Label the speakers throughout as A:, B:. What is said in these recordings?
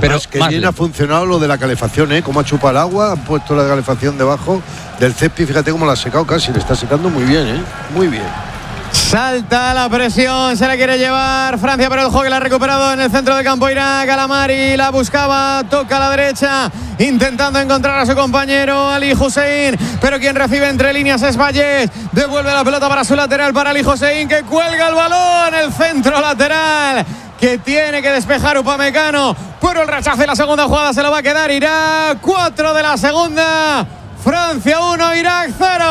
A: Pero
B: que bien ha funcionado lo de la calefacción, cómo ha chupado el agua, han puesto la calefacción debajo del césped, fíjate cómo la ha secado casi, le está secando muy bien, muy bien.
C: Salta la presión, se la quiere llevar Francia, pero el juego que la ha recuperado en el centro de campo Irak. Alamari la buscaba, toca a la derecha, intentando encontrar a su compañero Ali Hussein, pero quien recibe entre líneas es Valles. Devuelve la pelota para su lateral, para Ali Hussein, que cuelga el balón, el centro lateral que tiene que despejar Upamecano, pero el rechazo y la segunda jugada se lo va a quedar Irak. 4 de la segunda. Francia 1, Irak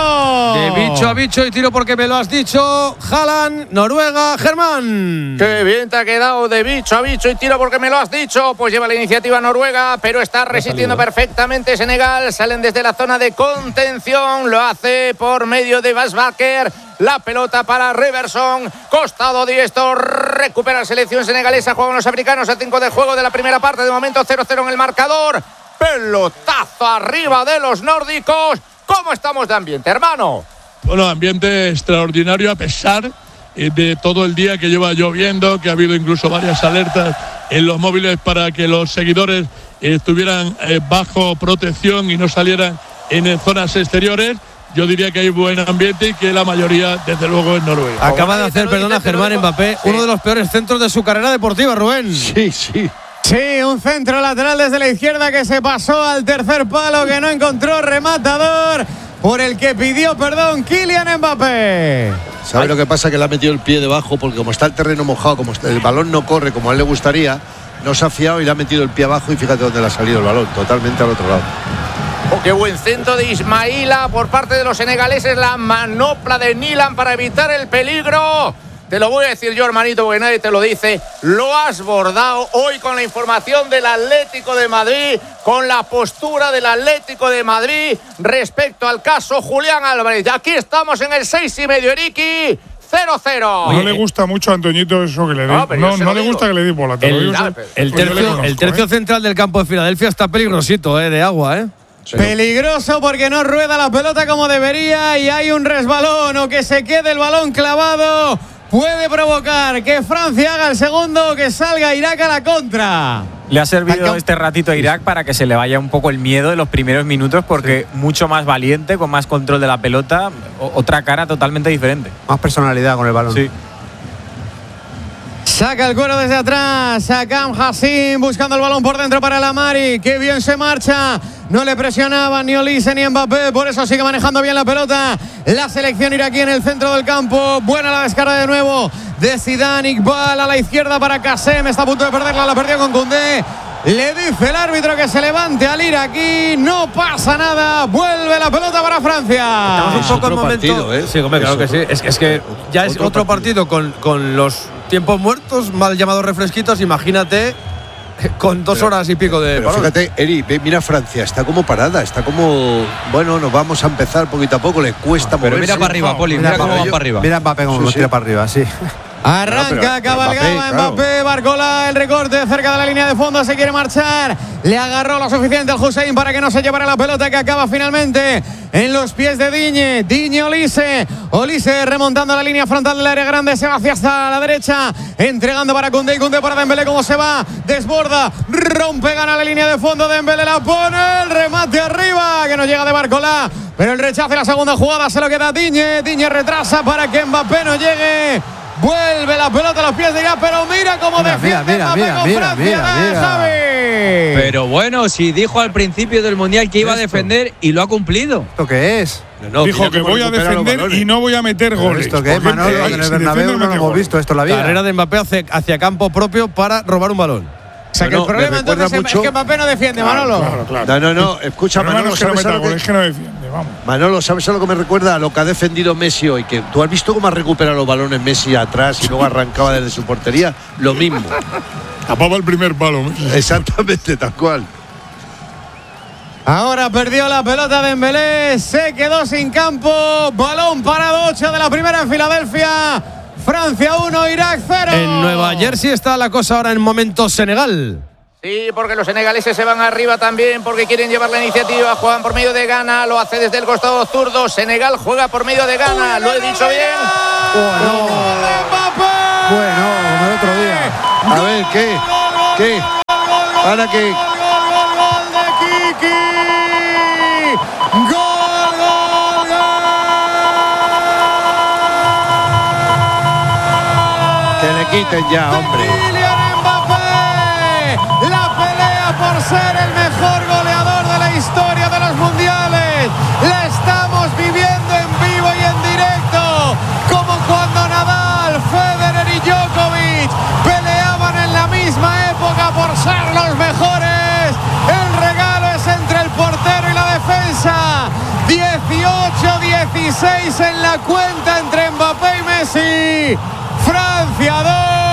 C: 0.
D: De bicho a bicho y tiro porque me lo has dicho. Haaland, Noruega, Germán.
E: Qué bien te ha quedado, de bicho a bicho y tiro porque me lo has dicho. Pues lleva la iniciativa Noruega, pero está resistiendo perfectamente Senegal. Salen desde la zona de contención. Lo hace por medio de Basbaker. La pelota para Reverson, costado diestro, recupera la selección senegalesa. Juegan los africanos a 5 de juego de la primera parte. De momento 0-0 en el marcador. Pelotazo arriba de los nórdicos. ¿Cómo estamos de ambiente, hermano?
F: Bueno, ambiente extraordinario a pesar de todo el día que lleva lloviendo, que ha habido incluso varias alertas en los móviles para que los seguidores estuvieran bajo protección y no salieran en zonas exteriores. Yo diría que hay buen ambiente y que la mayoría, desde luego, es Noruega.
D: Acaba de hacer, perdona, Germán Mbappé, uno de los peores centros de su carrera deportiva, Rubén.
B: Sí.
C: Sí, un centro lateral desde la izquierda que se pasó al tercer palo, que no encontró rematador, por el que pidió perdón Kylian Mbappé.
B: ¿Sabe lo que pasa? Que le ha metido el pie debajo, porque como está el terreno mojado, como el balón no corre como a él le gustaría, no se ha fiado y le ha metido el pie abajo y fíjate dónde le ha salido el balón, totalmente al otro lado.
E: Oh, qué buen centro de Ismaila por parte de los senegaleses, la manopla de Nilan para evitar el peligro. Te lo voy a decir yo, hermanito, porque nadie te lo dice. Lo has bordado hoy con la información del Atlético de Madrid, con la postura del Atlético de Madrid respecto al caso Julián Álvarez. Y aquí estamos en el 6,5, Eriki. 0-0.
G: No le gusta mucho a Antoñito eso que le dé. No le gusta que le dé bola.
D: El tercio central del campo de Filadelfia está peligrosito, de agua,
C: Peligroso porque no rueda la pelota como debería y hay un resbalón o que se quede el balón clavado. Puede provocar que Francia haga el segundo, que salga Irak a la contra.
H: Le ha servido este ratito a Irak para que se le vaya un poco el miedo de los primeros minutos, porque mucho más valiente, con más control de la pelota, otra cara totalmente diferente.
I: Más personalidad con el balón.
H: Sí.
C: Saca el cuero desde atrás, Akam Hassim buscando el balón por dentro para Alamari. Qué bien se marcha. No le presionaban ni Olise ni Mbappé, por eso sigue manejando bien la pelota la selección iraquí en el centro del campo. Buena la descarga de nuevo de Zidane. Iqbal a la izquierda para Kassem, está a punto de perderla, la perdió con Koundé. Le dice el árbitro que se levante al iraquí, no pasa nada, vuelve la pelota para Francia.
D: Estamos un poco en momento.
B: Partido,
D: Sí, hombre, claro que sí. Es que ya es otro partido con los tiempos muertos, mal llamados refresquitos, imagínate. Con 2 horas y pico de
B: pero fíjate, Eri, mira Francia, está como parada, está como, bueno, nos vamos a empezar poquito a poco, le cuesta moverse.
A: Pero mira para arriba, Poli, mira cómo va para arriba.
I: Mira Mbappé cómo lo tira para arriba, sí.
C: Arranca, cabalgaba Mbappé, Barcola, el recorte cerca de la línea de fondo, se quiere marchar, le agarró lo suficiente al Hussein para que no se llevara la pelota, que acaba finalmente en los pies de Digne Olise remontando la línea frontal del área grande, se va hacia hasta la derecha, entregando para Koundé, y Koundé para Dembélé, cómo se va, desborda, rompe, gana la línea de fondo, Dembélé la pone, el remate arriba, que no llega de Barcola, pero el rechazo y la segunda jugada se lo queda Digne retrasa para que Mbappé no llegue. Vuelve la pelota a los pies de Irak, pero mira cómo defiende Mbappé con Francia, Javi.
A: Pero bueno, si dijo al principio del Mundial que iba a defender y lo ha cumplido.
I: ¿Esto qué es?
G: Dijo que voy a defender y no voy a meter goles.
I: ¿Esto qué es, Manolo? En el Bernabéu no lo hemos visto esto en la vida.
D: Carrera de Mbappé hacia campo propio para robar un balón.
C: O sea, que el problema entonces es que Mbappé no defiende, Manolo.
G: Claro.
B: No, escucha, Manolo, ¿sabes a lo que
G: no defiende? Vamos.
B: Manolo, ¿sabes a lo que me recuerda? A lo que ha defendido Messi hoy, que tú has visto cómo ha recuperado los balones Messi atrás y luego arrancaba desde su portería, lo mismo.
G: Tapaba el primer palo Messi.
B: Exactamente, tal cual.
C: Ahora perdió la pelota de Dembélé, se quedó sin campo, balón parado, 8 de la primera en Filadelfia. Francia 1, Irak 0.
D: En Nueva Jersey está la cosa ahora en momento Senegal.
E: Sí, porque los senegaleses se van arriba también, porque quieren llevar la iniciativa, juegan por medio de Ghana, lo hace desde el costado zurdo, Senegal juega por medio de Ghana, lo he dicho bien.
I: Bueno, como el otro día.
B: A ver, ¿qué? Ahora que.
C: Gol de Kiki. Gol.
B: Que le quiten ya, hombre.
C: Kylian Mbappé. La pelea por ser el mejor goleador de la historia de los mundiales. La estamos viviendo en vivo y en directo. Como cuando Nadal, Federer y Djokovic peleaban en la misma época por ser los mejores. El regalo es entre el portero y la defensa. 18-16 en la cuenta entre Mbappé y Messi. Francia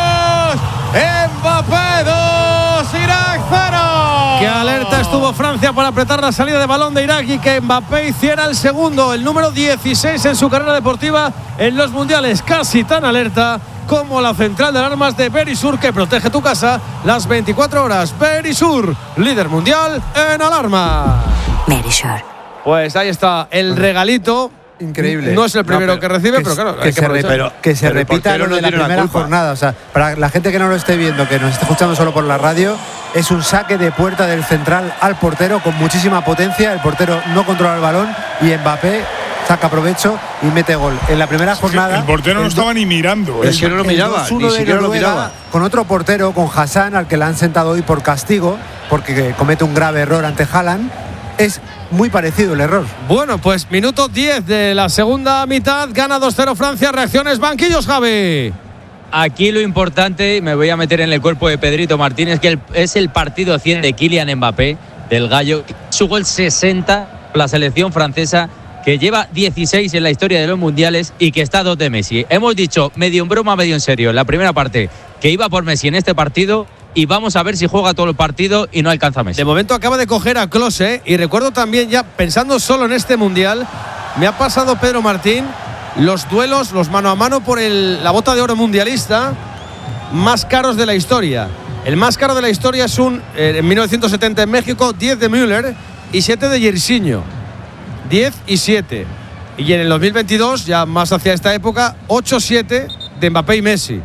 C: 2, Mbappé 2, Irak 0.
D: Qué alerta estuvo Francia para apretar la salida de balón de Irak y que Mbappé hiciera el segundo, el número 16 en su carrera deportiva en los mundiales. Casi tan alerta como la central de alarmas de Verisur, que protege tu casa las 24 horas. Verisur, líder mundial en alarma.
J: Verisur.
D: Pues ahí está el regalito.
I: Increíble.
D: No es el primero que recibe, pero claro, hay
I: que se repita lo de la primera jornada. O sea, para la gente que no lo esté viendo, que nos esté escuchando solo por la radio, es un saque de puerta del central al portero con muchísima potencia. El portero no controla el balón y Mbappé saca provecho y mete gol. En la primera jornada.
G: El portero no estaba ni mirando.
B: Es que no lo miraba, ni siquiera lo miraba.
I: Con otro portero, con Hassan, al que le han sentado hoy por castigo, porque comete un grave error ante Haaland. Es muy parecido el error.
D: Bueno, pues minuto 10 de la segunda mitad. Gana 2-0 Francia. Reacciones, banquillos, Javi.
A: Aquí lo importante, me voy a meter en el cuerpo de Pedrito Martínez, que es el partido 100 de Kylian Mbappé, del gallo. Su gol 60, la selección francesa, que lleva 16 en la historia de los mundiales y que está a 2 de Messi. Hemos dicho, medio en broma, medio en serio, en la primera parte, que iba por Messi en este partido. Y vamos a ver si juega todo el partido y no alcanza a Messi.
D: De momento acaba de coger a Klose. Y recuerdo también, ya pensando solo en este mundial, me ha pasado Pedro Martín los duelos, los mano a mano por la bota de oro mundialista más caros de la historia. El más caro de la historia es en 1970 en México, 10 de Müller y 7 de Jairzinho. 10 y 7. Y en el 2022, ya más hacia esta época, 8-7 de Mbappé y Messi.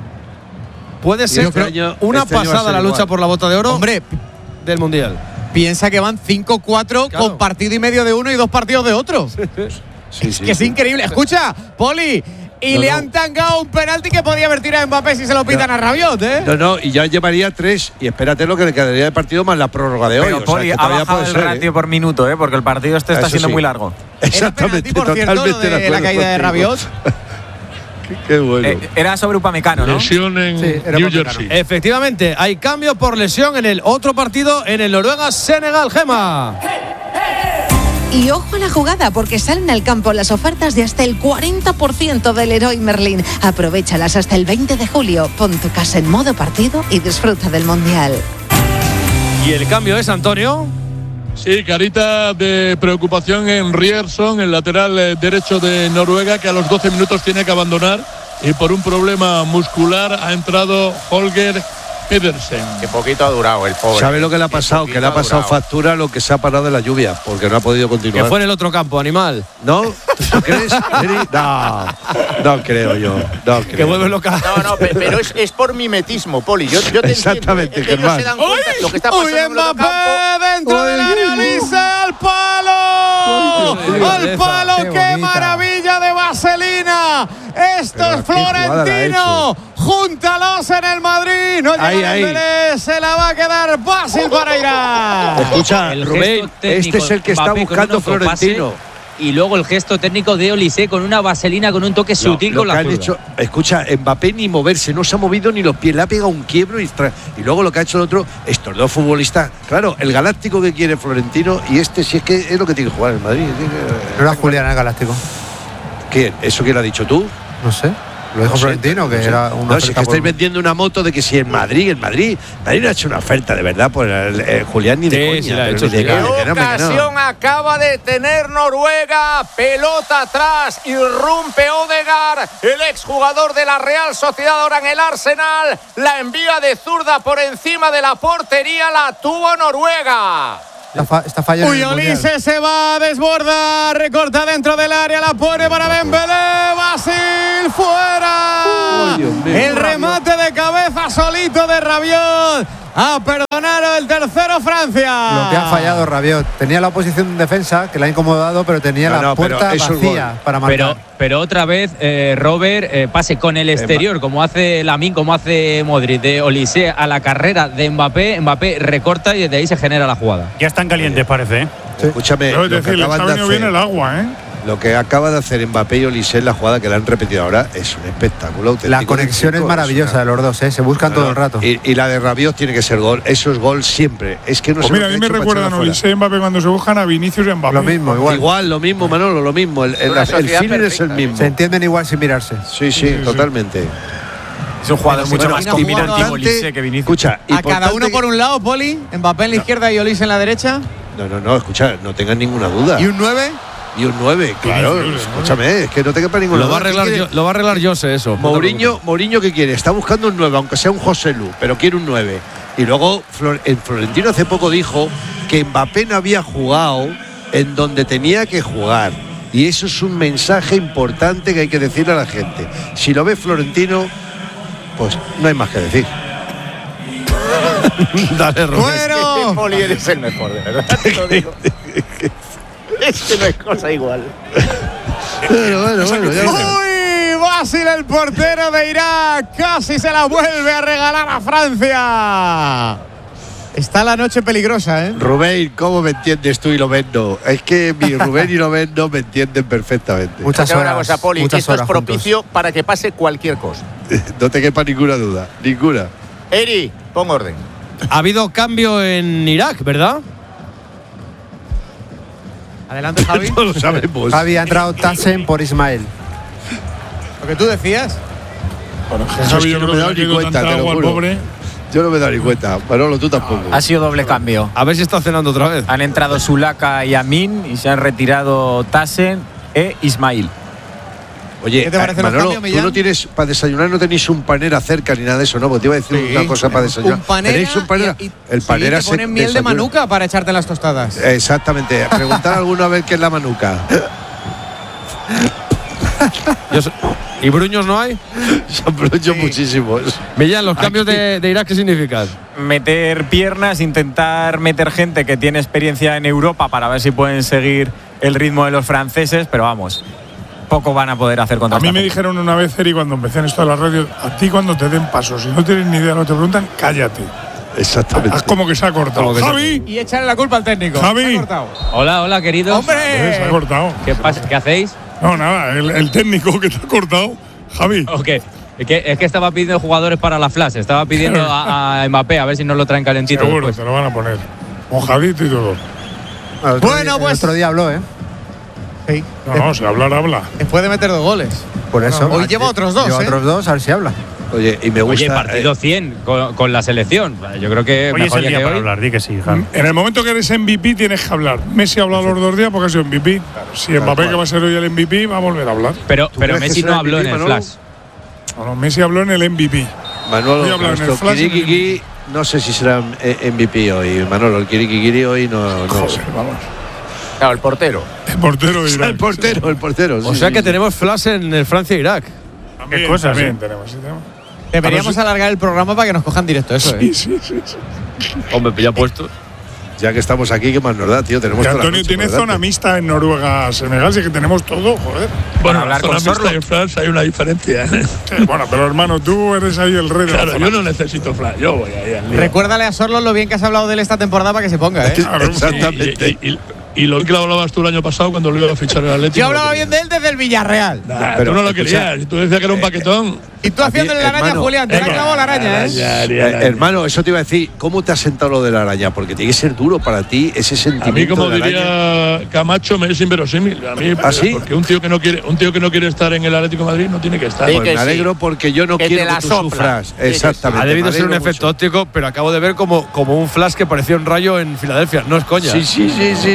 D: Puede ser una pasada la lucha por la bota de oro, hombre, del mundial.
C: Piensa que van 5-4 con partido y medio de uno y 2 partidos de otro. Es increíble. Escucha, Poli, le han tangado un penalti que podía haber tirado a Mbappé si se lo pitan a Rabiot, ¿eh?
B: No, y ya llevaría 3. Y espérate lo que le quedaría de partido más la prórroga de hoy.
H: Pero Poli, ha bajado el ratio por minuto, porque el partido está siendo muy largo.
B: Exactamente,
C: por cierto, de la caída de Rabiot.
B: Qué bueno.
H: Era sobre Upamecano, ¿no?
F: Lesión en New Jersey.
D: Efectivamente, hay cambio por lesión en el otro partido, en el Noruega-Senegal, Gema.
J: Y ojo a la jugada, porque salen al campo las ofertas de hasta el 40% del Leroy Merlin. Aprovéchalas hasta el 20 de julio. Pon tu casa en modo partido y disfruta del Mundial.
D: ¿Y el cambio es, Antonio?
F: Sí, carita de preocupación en Ryerson, el lateral derecho de Noruega, que a los 12 minutos tiene que abandonar y por un problema muscular ha entrado Holger Pedersen.
E: Qué poquito ha durado el pobre.
B: ¿Sabe lo que le ha pasado? Que le ha pasado factura lo que se ha parado de la lluvia, porque no ha podido continuar.
D: Que fue en el otro campo, animal.
B: ¿No? ¿Tú crees? No creo yo. No creo.
D: Que vuelve loca.
E: No, pero es por mimetismo, Poli. Yo te
B: exactamente,
E: entiendo. Ellos se dan cuenta de lo que está pasando en el otro campo.
C: Dentro del área, Lisa, al palo. ¡Al palo! ¡Qué maravilla de vaselina! Esto es Florentino. Júntalos en el Madrid. No llega Dembélé, se la va a quedar fácil para Irak.
B: Escucha, Rubén, este es el que está buscando Florentino.
A: Y luego el gesto técnico de Olise con una vaselina, con un toque sutil con la zurda.
B: Escucha, Mbappé ni moverse, no se ha movido ni los pies, le ha pegado un quiebro y luego lo que ha hecho el otro, estos dos futbolistas, claro, el galáctico que quiere Florentino y este si es que es lo que tiene que jugar en Madrid.
I: No era Julián el galáctico.
B: ¿Quién? ¿Eso quién lo ha dicho tú?
I: No sé. Lo dijo Florentino, que era una.
B: No, si es que estáis vendiendo una moto de que si en Madrid no ha hecho una oferta de verdad por Julián ni de coña.
D: Sí, la ha hecho.
E: ¿Qué ocasión acaba de tener Noruega? Pelota atrás, irrumpe Odegaard, el exjugador de la Real Sociedad, ahora en el Arsenal, la envía de zurda por encima de la portería, la tuvo Noruega.
I: Está fallando.
C: Uy, Olise se va a desbordar, recorta dentro del área, la pone para Dembélé, Basil, fuera. El remate de cabeza solito de Rabiot. A perdonar el tercero Francia.
I: Lo que ha fallado Rabiot. Tenía la oposición en defensa, que la ha incomodado, pero tenía la puerta vacía para marcar.
A: Pero otra vez, Robert, pase con el exterior, como hace Lamine, como hace Modric, de Olise a la carrera de Mbappé. Mbappé recorta y desde ahí se genera la jugada.
K: Ya están calientes, parece, ¿eh?
B: Sí. Escúchame,
G: es decir, les ha venido bien el agua, ¿eh?
B: Lo que acaba de hacer Mbappé y Olise en la jugada que la han repetido ahora es un espectáculo auténtico.
I: La conexión es maravillosa de los dos, ¿eh? Se buscan todo el rato.
B: Y la de Rabiot tiene que ser gol. Eso es gol siempre. Es que no
G: pues mira, a mí me recuerdan a Olise y Mbappé cuando se buscan a Vinicius y Mbappé.
I: Lo mismo, igual.
B: Igual, lo mismo, Manolo, lo mismo. El feeling es el mismo.
I: Se entienden igual sin mirarse.
B: Sí, totalmente.
H: Es un jugador mucho más combinativo Olise que Vinicius.
B: Escucha,
C: a cada uno por un lado, Poli, Mbappé en la izquierda y Olise en la derecha.
B: No, escucha, no tengas ninguna duda.
C: ¿Y un 9?
B: Y un 9, claro. Escúchame, es que no te quepa ninguna duda.
D: Lo va a arreglar Jose eso.
B: Mourinho, ¿qué quiere? Está buscando un 9, aunque sea un José Lu, pero quiere un 9. Y luego, Florentino hace poco dijo que Mbappé no había jugado en donde tenía que jugar. Y eso es un mensaje importante que hay que decirle a la gente. Si lo ve Florentino, pues no hay más que decir.
D: Dale, Rubén.
C: Bueno,
E: Poli, eres el mejor, de verdad. Te lo digo. Es que no es cosa igual.
B: Bueno,
C: Uy, Basil, el portero de Irak, casi se la vuelve a regalar a Francia. Está la noche peligrosa, ¿eh?
B: Rubén, ¿cómo me entiendes tú y Lovendo? Es que mi Rubén y Lovendo me entienden perfectamente.
E: Muchas horas. Una cosa, Poli, esto es propicio para que pase cualquier cosa.
B: No te quepa ninguna duda, ninguna.
E: Eri, pon orden.
D: Ha habido cambio en Irak, ¿verdad?
C: Adelante, Javi.
B: No lo sabemos.
I: Javi, ha entrado Tassen por Ismael.
C: Lo que tú decías.
G: Bueno,
B: Javi, yo no me he dado ni cuenta, te lo juro. Yo no me he dado ni cuenta. Manolo, tú tampoco.
H: Ha sido doble cambio.
D: A ver si está cenando otra vez.
H: Han entrado Zulaka y Amin y se han retirado Tassen e Ismail.
B: Oye,
C: ¿qué te parece
B: Manolo,
C: los cambios,
B: tú no tienes, para desayunar no tenéis un panera cerca ni nada de eso, ¿no? Porque te iba a decir una cosa para desayunar.
C: Un panera.
B: ¿Tenéis un panera? El panera
C: te ponen miel de manuka para echarte en las tostadas.
B: Exactamente. Preguntar a alguno a ver qué es la manuka.
D: ¿Y bruños no hay?
B: Son bruños muchísimos.
D: Millán, ¿los cambios de Irak qué significan?
H: Meter piernas, intentar meter gente que tiene experiencia en Europa para ver si pueden seguir el ritmo de los franceses, pero vamos, poco van a poder hacer contra.
G: A mí me dijeron una vez, Eri, cuando empecé en esto de la radio, a ti cuando te den pasos, si no tienes ni idea, no te preguntan, cállate.
B: Exactamente.
G: Haz como que se ha cortado. Javi.
C: Y echarle la culpa al técnico.
G: Javi.
C: Se ha cortado.
A: Hola, queridos.
C: ¡Hombre!
G: Se ha cortado.
A: ¿Qué pasa? ¿Qué hacéis?
G: No, nada, el técnico que te ha cortado, Javi.
A: Ok. Es que estaba pidiendo jugadores para la flash. Estaba pidiendo a Mbappé a ver si nos lo traen calentito.
G: Seguro,
A: después.
G: te lo van a poner. Mojadito y todo.
C: Bueno, pues.
I: El otro día habló, ¿eh?
C: Sí.
G: No, si habla.
C: Después de meter 2 goles.
I: Por eso.
C: Hoy lleva otros 2.
I: Lleva otros 2, a ver si habla.
B: Oye, y me gusta.
A: Oye, partido 100 con la selección. Yo creo que
K: Hoy es
A: mejor
K: el
A: ya
K: día
A: que
K: para
A: hoy.
K: hablar, di que sí, Javi.
G: En el momento que eres MVP tienes que hablar. Messi ha hablado los 2 días porque ha sido MVP. Si Mbappé, que va a ser hoy el MVP, va a volver a hablar.
A: Pero
B: crees
A: Messi
B: que
A: no
B: será
A: habló en
B: MVP,
A: el
B: Manolo?
A: flash.
G: Bueno, Messi habló en el MVP.
B: Manolo,
G: Voy a hablar en el
B: nuestro
G: flash,
B: Kirikiki, no sé si será MVP hoy. Manolo, el Kirikiki hoy no.
G: Joder, vamos.
E: Claro, el portero.
G: El portero de Irak.
B: El portero.
D: O sea que tenemos flash en el Francia-Irak.
G: También,
K: cosas,
G: también
K: ¿eh?
G: tenemos. Sí, tenemos.
C: Deberíamos alargar el programa para que nos cojan directo. Eso, ¿eh?
G: Sí.
D: Hombre, ya puesto.
B: Ya que estamos aquí, ¿qué más nos da, tío? Tenemos
G: Que
B: toda la
G: Antonio
B: noche
G: tiene
B: por delante.
G: zona mixta en Noruega, Senegal, sí que tenemos todo, joder.
F: Bueno,
H: hablar
F: con
H: con
F: la mixta
H: Sorlo.
F: y en Flash hay una diferencia.
G: Sí, bueno, pero hermano, tú eres ahí el rey de la
F: Claro,
G: zona.
F: yo no necesito Flash, yo voy ahí al lío.
C: Recuérdale a Sorlo lo bien que has hablado de él esta temporada para que se ponga, ¿eh?
G: Claro,
B: Exactamente.
F: Y lo que lo hablabas tú el año pasado cuando lo iba a fichar el Atlético.
C: Yo hablaba bien de él desde el Villarreal.
F: Nah,
B: Pero,
F: tú no lo
B: escucha,
F: querías. Y tú decías que era un paquetón.
C: Y tú haciéndole la araña a
B: hermano,
C: Julián. Te la ha clavado la araña, ¿eh?
B: Hermano, eso te iba a decir, ¿cómo te has sentado lo de la araña? Porque tiene que ser duro para ti ese
F: A
B: sentimiento
F: mí, como
B: de la araña.
F: diría Camacho, me es inverosímil. A mí,
B: ¿Ah, sí?
F: porque un tío que no quiere estar en el Atlético de Madrid no tiene que estar.
E: Sí,
B: Pues
E: que
B: me alegro porque yo no
E: Que
B: quiero
E: te
B: que
E: la
B: tú
E: sopla.
B: sufras.
E: Sí, que sí.
B: Exactamente.
D: Ha debido
B: me
D: ser un
B: alegro
D: efecto
B: mucho.
D: óptico, pero acabo de ver como un flash que parecía un rayo en Filadelfia. No es coña.
B: Sí.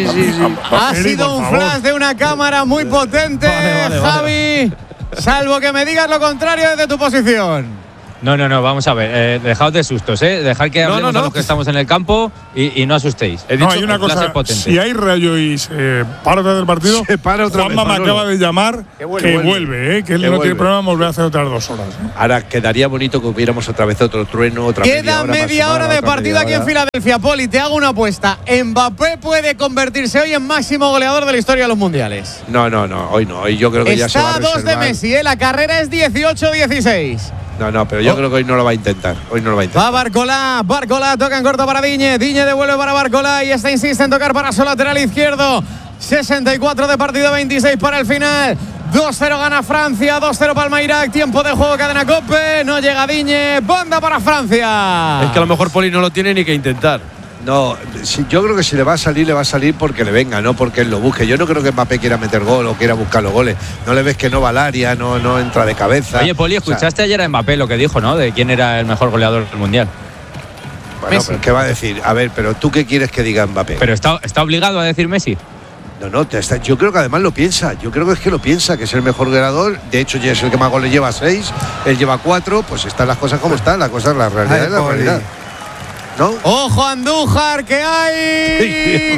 C: Ha
G: Eri,
C: sido
G: por
C: un
G: favor.
C: flash de una cámara muy potente,
D: Vale.
C: Javi. Salvo que me digas lo contrario desde tu posición.
A: No, vamos a ver, dejaos de sustos, dejad que hablemos a los que estamos en el campo y no asustéis.
G: No, hay una cosa, si hay Rayo y se para del partido, Juanma me acaba de llamar que vuelve, que él no tiene problema, volver a hacer otras 2 horas.
B: Ahora quedaría bonito que hubiéramos otra vez otro trueno, otra
C: Queda media hora de partido aquí en Filadelfia. Poli, te hago una apuesta. ¿Mbappé puede convertirse hoy en máximo goleador de la historia de los mundiales?
B: No, hoy no. Hoy yo creo que ya se va a reservar.
C: Está a 2 de Messi, la carrera es 18-16.
B: No, pero yo creo que hoy no lo va a intentar.
C: Va Barcola toca en corto para Digne devuelve para Barcola y esta insiste en tocar para su lateral izquierdo. 64 de partido, 26 para el final. 2-0 gana Francia, 2-0 palma Irak. Tiempo de juego, cadena COPE. No llega Digne, banda para Francia.
D: Es que a lo mejor Poli no lo tiene ni que intentar.
B: No, yo creo que si le va a salir porque le venga, no porque él lo busque. Yo no creo que Mbappé quiera meter gol o quiera buscar los goles. No le ves que no va al área, no entra de cabeza.
A: Oye, Poli, escuchaste ayer a Mbappé lo que dijo, ¿no? De quién era el mejor goleador del Mundial.
B: Bueno, pero ¿qué va a decir? A ver, pero ¿tú qué quieres que diga Mbappé?
A: ¿Pero está obligado a decir Messi?
B: No, yo creo que además lo piensa. Yo creo que es que lo piensa, que es el mejor goleador. De hecho, ya es el que más goles lleva, 6. Él lleva 4. Pues están las cosas como están. La realidad es la realidad. ¿No?
C: ¡Ojo, Andújar, que hay!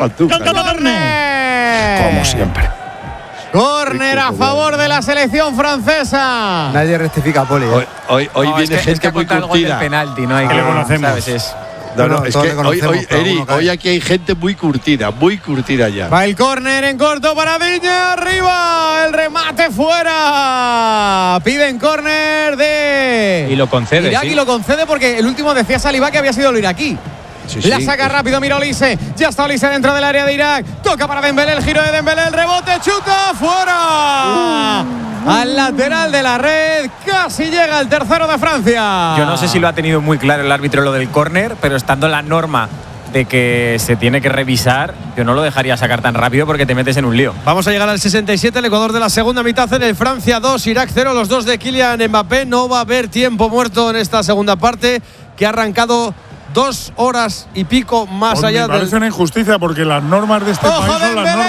C: ¡Córner!
G: Como siempre.
C: Córner a favor de la selección francesa.
I: Nadie rectifica, Poli.
B: Hoy viene gente muy curtida.
H: Penalti, no hay que
K: le conocemos.
H: ¿sabes?
B: No, es que hoy aquí hay gente muy curtida ya.
C: Va el córner en corto para Digne, arriba, el remate fuera. Piden córner de
A: y lo concede.
C: Irak, y lo concede porque el último decía Saliba que había sido el iraquí. La saca rápido, mira Olise. Ya está Olise dentro del área de Irak. Toca para Dembélé, el giro de Dembélé, el rebote, chuta, fuera. Al lateral de la red, casi llega el tercero de Francia.
H: Yo no sé si lo ha tenido muy claro el árbitro lo del córner, pero estando la norma de que se tiene que revisar, yo no lo dejaría sacar tan rápido porque te metes en un lío.
D: Vamos a llegar al 67, el Ecuador de la segunda mitad en el Francia 2, Irak 0, los 2 de Kylian Mbappé. No va a haber tiempo muerto en esta segunda parte, que ha arrancado 2 horas y pico más allá.
G: Me parece una injusticia porque las normas de este país son las normas.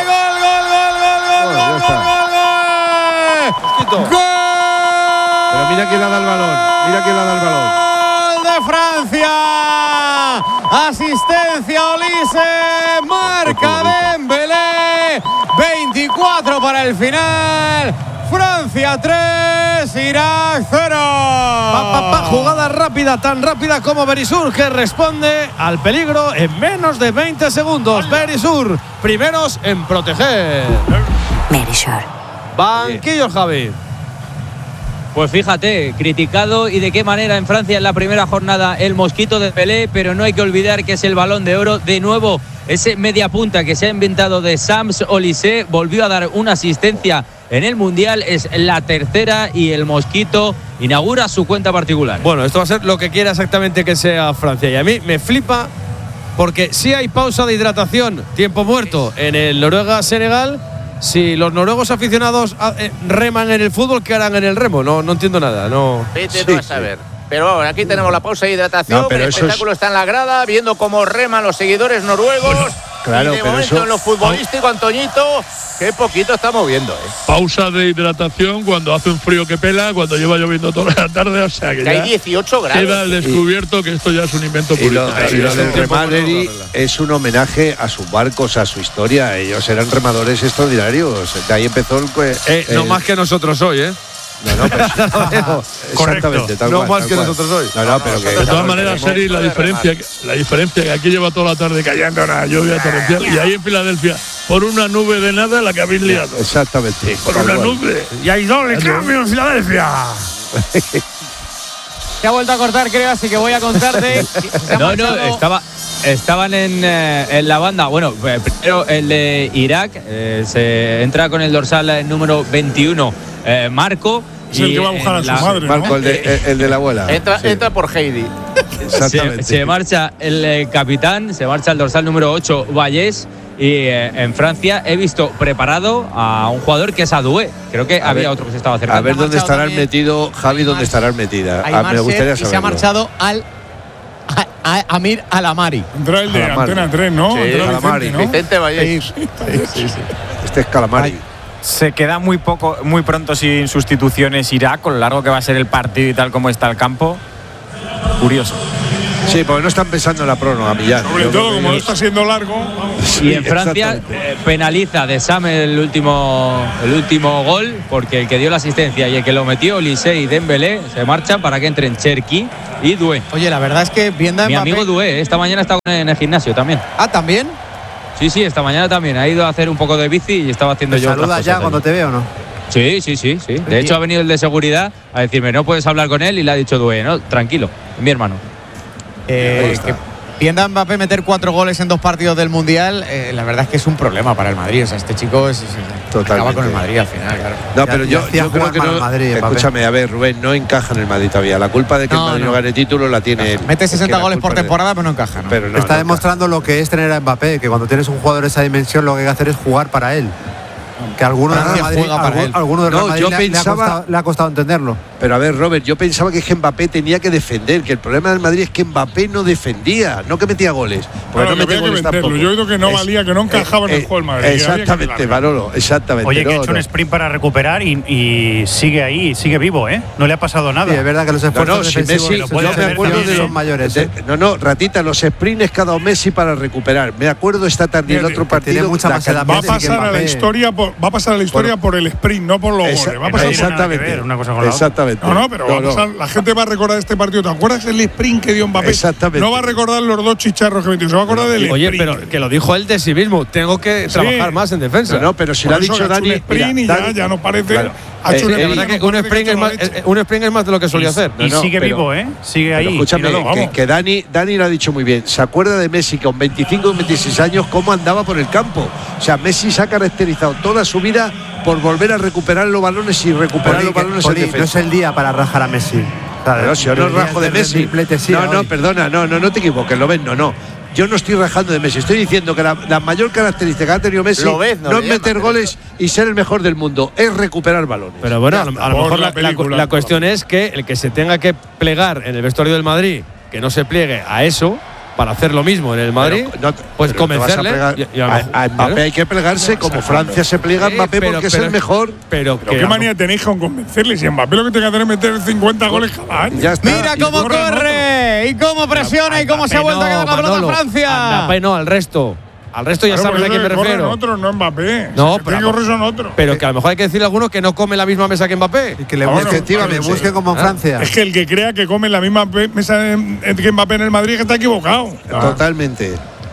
C: ¡Gol!
B: Pero mira quién le da el balón.
C: ¡Gol de Francia! Asistencia Olise, marca Dembélé. 24 para el final. Francia 3, Irak 0.
D: Jugada rápida, tan rápida como Berisur, que responde al peligro en menos de 20 segundos. Berisur, primeros en proteger.
J: Berisur.
D: Banquillo, Javi.
A: Pues fíjate, criticado y de qué manera en Francia en la primera jornada el mosquito de Pelé, pero no hay que olvidar que es el Balón de Oro. De nuevo, ese media punta que se ha inventado de Sams Olise volvió a dar una asistencia en el Mundial, es la tercera y el mosquito inaugura su cuenta particular.
D: Bueno, esto va a ser lo que quiera exactamente que sea Francia, y a mí me flipa porque si hay pausa de hidratación, tiempo muerto en el Noruega-Senegal. Si los noruegos aficionados reman en el fútbol, ¿qué harán en el remo? No entiendo nada.
E: Vete tú a saber. Pero vamos, aquí tenemos la pausa de hidratación. El espectáculo está en la grada, viendo cómo reman los seguidores noruegos. Bueno,
B: claro,
E: y de momento en lo futbolístico, Antoñito, qué poquito está moviendo.
F: Pausa de hidratación cuando hace un frío que pela, cuando lleva lloviendo toda la tarde. O sea que
E: hay 18 grados.
F: Queda al descubierto que esto ya es un invento publicitario.
B: Y los del Remaderi es un homenaje a sus barcos, a su historia. Ellos eran remadores extraordinarios. De ahí empezó
D: no más que nosotros hoy, ¿eh?
B: No, exactamente, tal
D: no
B: cual,
D: más que nosotros hoy.
B: Pero que
F: de todas maneras, Seri, la diferencia que aquí lleva toda la tarde cayendo una lluvia torrencial y ahí en Filadelfia, por una nube de nada, la que habéis liado.
B: Exactamente.
F: Por una nube.
G: Y hay doble cambio en Filadelfia.
C: Se ha vuelto a cortar, creo, así que voy a contarte.
A: Estaban en la banda. Bueno, primero el de Irak, se entra con el dorsal número 21, Marco.
G: Es el que va a buscar a su madre, ¿no?
B: Marco, el de la abuela.
E: Entra por Heidi.
B: Exactamente.
A: Se marcha el capitán, se marcha el dorsal número 8, Vallés. Y en Francia he visto preparado a un jugador que es Adoué. Creo que había otro que se estaba acercando.
B: A ver dónde estarán metido, Javi, dónde estarán metida. Me gustaría saberlo.
C: Y se ha marchado a Amir Alamari.
G: Entra el de Antena 3, ¿no?
B: Sí,
G: Entra
B: Calamari.
G: Vicente, ¿no?
E: Vicente Vallés.
B: Sí. Este es Calamari.
H: se queda muy pronto sin sustituciones Irak, con lo largo que va a ser el partido y tal como está el campo. Curioso.
B: Sí, porque no están pensando en la prórroga, Millán.
G: Sobre todo, como no está siendo largo.
A: Vamos. Y en Francia penaliza de Sam el último gol, porque el que dio la asistencia y el que lo metió, Olise y Dembélé, se marchan para que entren Cherki y Doué.
C: Oye, la verdad es que viendo
A: Mi amigo Doué, esta mañana está en el gimnasio también.
C: Ah, ¿también?
A: Sí, esta mañana también. Ha ido a hacer un poco de bici y estaba haciendo yo.
I: ¿Saludas ya cuando te veo o no?
A: Sí. De hecho, ha venido el de seguridad a decirme, no puedes hablar con él, y le ha dicho Doué, no, tranquilo, mi hermano.
C: Viendo a Mbappé meter 4 goles en 2 partidos del Mundial, la verdad es que es un problema para el Madrid. O sea, este chico acaba con el Madrid al final, claro.
B: No, pero yo creo que no.
I: Madrid,
B: escúchame, a ver, Rubén, no encaja en el Madrid todavía. La culpa de que el Madrid no gane título la tiene.
C: Mete 60 goles por temporada, pero no encaja. ¿no?
B: Pero
I: está demostrando lo que es tener a Mbappé, que cuando tienes un jugador de esa dimensión, lo que hay que hacer es jugar para él. Que alguno de Real Madrid le ha costado entenderlo.
B: Pero a ver, Robert, yo pensaba que Mbappé tenía que defender, que el problema del Madrid es que Mbappé no defendía, no que metía goles.
G: Porque no metía goles tampoco. Yo he oído que no valía, que no encajaba en el juego del Madrid.
B: Exactamente, Manolo, exactamente.
K: Oye, que ha hecho un sprint para recuperar y sigue ahí, sigue vivo, ¿eh? No le ha pasado nada.
I: Sí, es verdad que los esfuerzos defensivos
B: no me acuerdo de los mayores. Ratita, los sprints que ha dado Messi para recuperar. Me acuerdo esta tarde en el otro partido.
G: Va a pasar a la historia por el sprint, no por los goles. Va a pasar
B: exactamente.
K: Una cosa con la
B: otra.
G: La gente va a recordar este partido. ¿Te acuerdas el sprint que dio Mbappé?
B: Exactamente.
G: No va a recordar los 2 chicharros que metió, se va a acordar del sprint.
D: Oye, pero que lo dijo él de sí mismo. Tengo que trabajar más en defensa.
B: No, pero si lo ha dicho Dani.
G: Un sprint y ya nos parece.
D: La verdad que un sprint es más de lo que solía hacer.
K: Y sigue vivo, ¿eh? Sigue ahí.
B: Escúchame, que Dani lo ha dicho muy bien. Se acuerda de Messi con 25 y 26 años cómo andaba por el campo. O sea, Messi se ha caracterizado toda su vida por volver a recuperar los balones y recuperar los balones en defensa.
I: No es el día para rajar a Messi.
B: Pero si yo no rajo de Messi. Perdona, no te equivoques, lo ves, no. Yo no estoy rajando de Messi, estoy diciendo que la mayor característica que ha tenido Messi no es meter goles y ser el mejor del mundo, es recuperar balones.
D: Pero bueno, a lo mejor la cuestión es que el que se tenga que plegar en el vestuario del Madrid, que no se pliegue a eso, para hacer lo mismo en el Madrid, pues convencerle.
B: A Mbappé hay que plegarse como Francia se pliega a Mbappé porque es el mejor.
G: Pero ¿qué manía tenéis con convencerle? Si Mbappé lo que tiene que hacer es meter 50 goles cada año.
C: Mira cómo corre y cómo presiona y cómo se ha vuelto a quedar la pelota Francia.
D: Mbappé no, al resto. Al resto ya sabes a quién me refiero.
G: Otros, no Mbappé.
D: No,
G: pero son otros.
D: Pero que a lo mejor hay que decirle a alguno que no come la misma mesa que Mbappé.
I: Y que le busque como en Francia.
G: Es que el que crea que come la misma mesa que Mbappé en el Madrid que está equivocado.
B: Totalmente.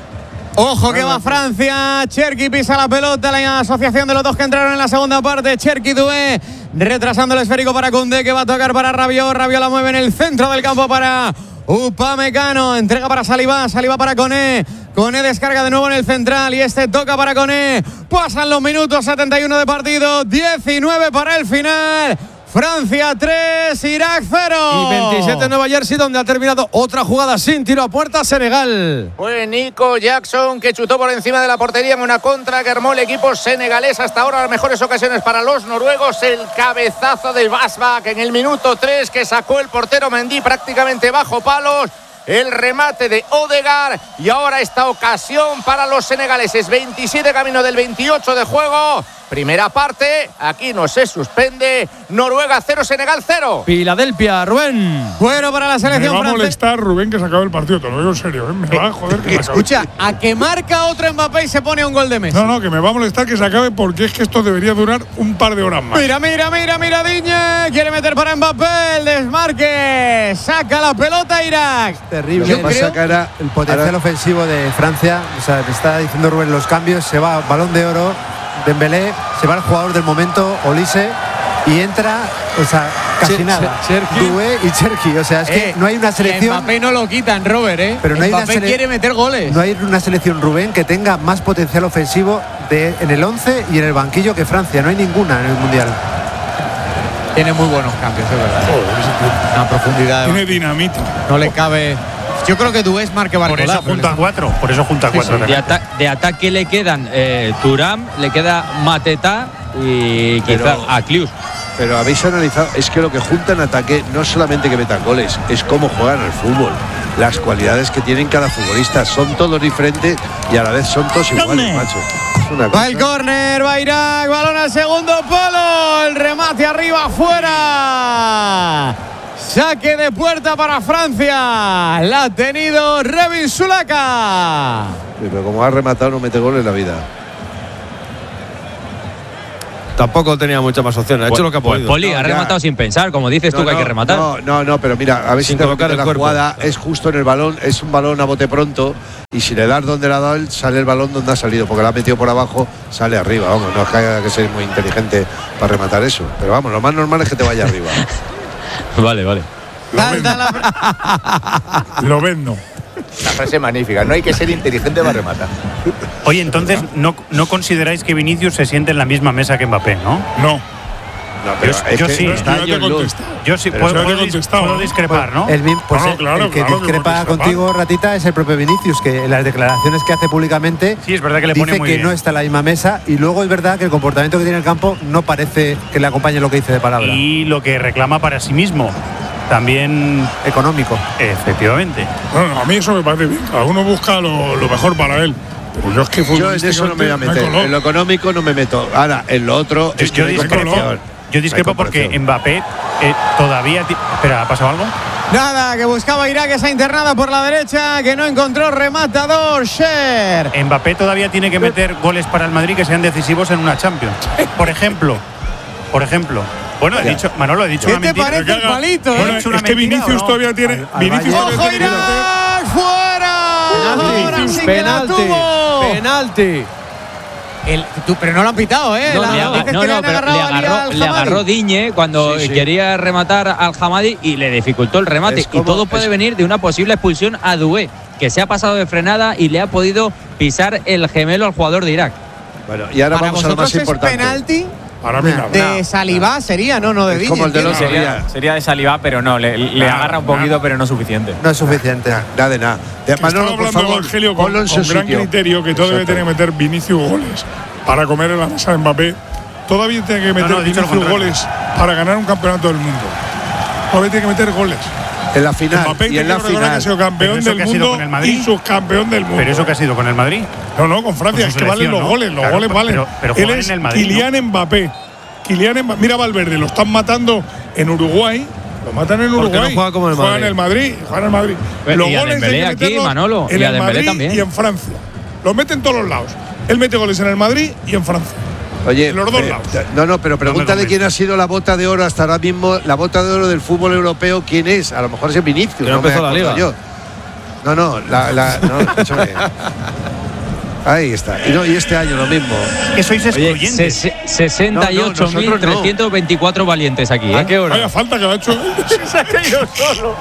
C: Ojo que va Francia. Cherki pisa la pelota. La asociación de los dos que entraron en la segunda parte. Cherki Doué retrasando el esférico para Koundé, que va a tocar para Rabiot. Rabiot la mueve en el centro del campo para Upamecano. Entrega para Saliba. Saliba para Koné. Koné descarga de nuevo en el central y este toca para Koné. Pasan los minutos, 71 de partido, 19 para el final. Francia 3, Irak 0.
D: Y 27 en Nueva Jersey, donde ha terminado otra jugada sin tiro a puerta, Senegal.
E: Fue Nico Jackson que chutó por encima de la portería en una contra que armó el equipo senegalés. Hasta ahora las mejores ocasiones para los noruegos. El cabezazo del Basbak en el minuto 3 que sacó el portero Mendy prácticamente bajo palos. El remate de Odegaard y ahora esta ocasión para los senegaleses. 27 camino del 28 de juego. Primera parte, aquí no se suspende. Noruega 0, Senegal 0.
D: Filadelfia, Rubén.
C: Bueno para la selección francesa.
G: Me va a molestar, Rubén, que se acabe el partido. Te lo digo en serio, ¿eh? Me va a joder que se acabe.
C: Escucha, a que marca otro Mbappé y se pone un gol de Messi.
G: No, que me va a molestar que se acabe porque es que esto debería durar un par de horas más.
C: Mira, Digne. Quiere meter para Mbappé. El desmarque. Saca la pelota Irak.
I: Terrible. El potencial ofensivo de Francia. O sea, te está diciendo Rubén los cambios. Se va Balón de Oro. Dembélé, se va el jugador del momento, Olise, y entra, o sea, casi nada. Doué y Cherki, o sea, es que no hay una selección.
C: Mbappé no lo quitan, Robert,
I: Pero no hay
C: Mbappé quiere meter goles.
I: No hay una selección, Rubén, que tenga más potencial ofensivo en el 11 y en el banquillo que Francia. No hay ninguna en el Mundial.
C: Tiene muy buenos cambios, es verdad. Una profundidad.
G: Tiene dinamita.
C: No le cabe. Yo creo que Doué es Marque Barcola.
K: Por eso junta cuatro.
A: De ataque le quedan Thuram, le queda Mateta y quizá Aklius.
B: Pero habéis analizado, es que lo que junta en ataque no es solamente que metan goles, es cómo juegan al fútbol. Las cualidades que tienen cada futbolista son todos diferentes y a la vez son todos iguales, macho.
C: Va el córner, va Irak, balón al segundo palo, el remate arriba, fuera. Saque de puerta para Francia. La ha tenido Revin Sulaka.
B: Sí, pero como ha rematado no mete gol en la vida.
D: Tampoco tenía muchas más opciones. Ha hecho lo que ha podido.
A: Poli ha rematado sin pensar, como dices tú que hay que rematar.
B: No, pero mira, a ver si te colocar la jugada. Es justo en el balón, es un balón a bote pronto. Y si le das donde le ha dado él, sale el balón donde ha salido. Porque la ha metido por abajo, sale arriba. Vamos, no es que haya que ser muy inteligente para rematar eso. Pero vamos, lo más normal es que te vaya arriba.
A: Vale.
G: Lo vendo.
E: La frase magnífica, no hay que ser inteligente para rematar.
K: Oye, entonces, ¿no consideráis que Vinicius se siente en la misma mesa que Mbappé, no?
G: No.
K: Yo sí. Yo sí puedo discrepar, ¿no?
I: El que discrepa contigo, Ratita, es el propio Vinicius, que en las declaraciones que hace públicamente
K: sí, es verdad que le pone
I: dice
K: muy
I: que
K: bien.
I: No está en la misma mesa, y luego es verdad que el comportamiento que tiene en el campo no parece que le acompañe lo que dice de palabra.
K: Y lo que reclama para sí mismo. También
I: económico.
K: Efectivamente.
G: Bueno, a mí eso me parece bien. Cada uno busca lo mejor para él. Pero yo es que
B: yo en eso no me voy a meter. En lo económico no me meto. Ahora, en lo otro es que
K: yo discrepo porque Mbappé todavía… Espera, ¿ha pasado algo?
C: Nada, que buscaba Irak, esa internada por la derecha, que no encontró rematador. Sher.
K: Mbappé todavía tiene que meter goles para el Madrid que sean decisivos en una Champions. Por ejemplo. Bueno, Manolo, he dicho
C: ¿qué
K: una mentira.
C: ¿Qué te parece el palito?
G: Bueno, es que Vinicius todavía tiene…
C: ¡Ojo, Irak! ¡Fuera!
D: ¡Penalti!
C: Pero no lo han pitado, ¿eh?
A: Le agarró Digne cuando quería rematar al Hamadi y le dificultó el remate. Y todo puede venir de una posible expulsión a Doué, que se ha pasado de frenada y le ha podido pisar el gemelo al jugador de Irak.
B: Bueno, y ahora vamos a lo más importante.
C: ¿Penalti?
G: Para mí
C: de Salivá sería, no de Digne.
B: Como el de los
H: sería de Salivá, pero no, le agarra un poquito, pero no suficiente.
I: No es suficiente.
B: Nada de nada.
G: Manolo, por favor, Evangelio, con gran criterio, que todo debe tener que meter Vinicius goles para comer en la mesa de Mbappé. Todavía tiene que meter Vinicius goles para ganar un campeonato del mundo. Todavía tiene que meter goles.
B: En la final.
G: Mbappé
B: y en la final.
G: Ha sido campeón del mundo y subcampeón del mundo.
K: ¿Pero eso que ha sido con el Madrid?
G: No, con Francia. Es que valen los goles. Los goles valen.
K: Pero
G: él es Kylian Mbappé. Mira Valverde, lo están matando en Uruguay. Lo matan en Uruguay.
D: No juega como el Madrid.
G: Juega en el Madrid.
A: Los goles hay que aquí, Manolo,
G: en el Madrid
A: también.
G: Y en Francia. Los mete en todos los lados. Él mete goles en el Madrid y en Francia.
B: Oye,
G: en los dos lados.
B: No, pero pregúntale quién ha sido la bota de oro hasta ahora mismo, la bota de oro del fútbol europeo, quién es. A lo mejor es Vinicius.
D: No empezó la liga.
B: No, escúchame. Ahí está. Y este año lo mismo.
K: Que sois excluyentes.
A: 68.324 valientes aquí.
D: ¿A qué hora?
G: Vaya falta que lo ha hecho.
E: Se ha caído solo.